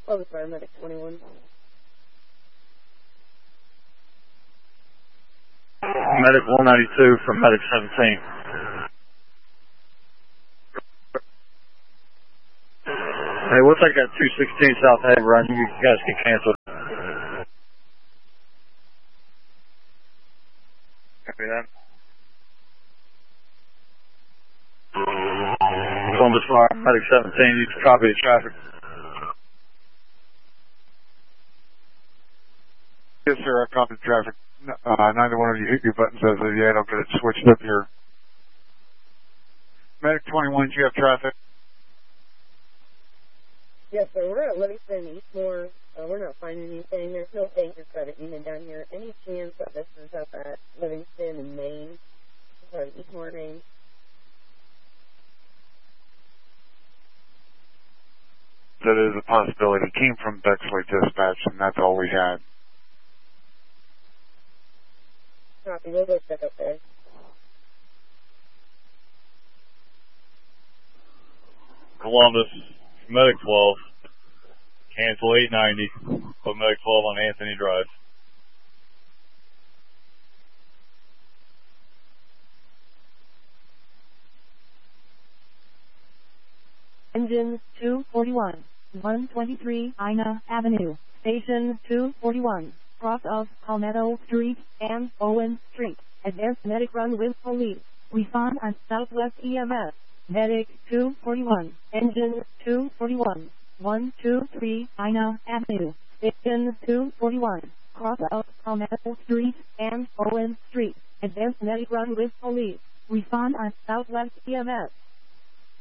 Oh, sorry, Medic 21. Medic 192 from Medic 17. Hey, we'll take that 216 South Ave run. You guys can cancel it. Copy that. Columbus Fire, Medic 17, you can copy the traffic. Yes, sir, I copied the traffic. Neither one of you hit your buttons as of yet. I'll get it switched up here. Medic 21, do you have traffic? Yes, sir. We're at Livingston Eastmore. We're not finding anything. There's no danger credit unit down here. Any chance that this is up at Livingston and Maine? Sorry, Eastmore, Maine. That is a possibility. It came from Bexley Dispatch, and that's all we had. Copy. We'll go check up there. Columbus, Medic 12. Cancel 890. Put Medic 12 on Anthony Drive. Engine 241, 123 Ina Avenue, Station 241, cross of Palmetto Street and Owen Street. Advanced medic run with police. Respond on Southwest EMS. Medic 241, Engine 241, 123 Ina Avenue, Station 241, cross of Palmetto Street and Owen Street. Advanced medic run with police. Respond on Southwest EMS.